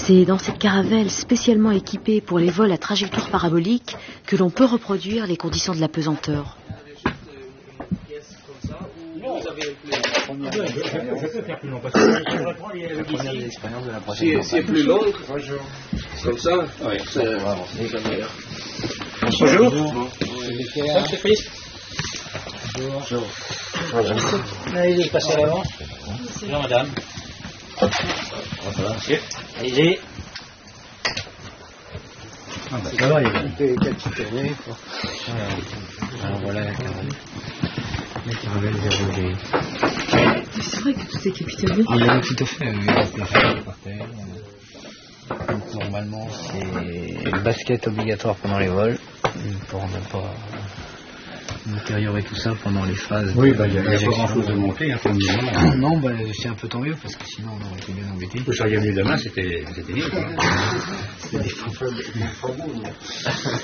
C'est dans cette caravelle spécialement équipée pour les vols à trajectoire parabolique que l'on peut reproduire les conditions de la pesanteur. Je peux faire plus long parce que je reprends les expériences de la prochaine. Si c'est plus long, comme ça, oui, c'est meilleur. Bonjour. Bonjour. C'est Chris. Bonjour. Allez, passez à l'avant. Bonjour madame. Monsieur. Allez. Ah bah ça va, il y a alors voilà la caravelle. La caravelle verrouillée. C'est vrai que tout est capitonné. Ah, tout à fait, oui, la plafond par terre. Donc normalement c'est le basket obligatoire pendant les vols pour ne pas détériorer tout ça pendant les phases. Oui, il n'y a pas grand chose de monter, hein, comme non, bah, c'est un peu tant mieux parce que sinon on aurait été bien embêté. Vous seriez venu demain, c'était nul. C'était des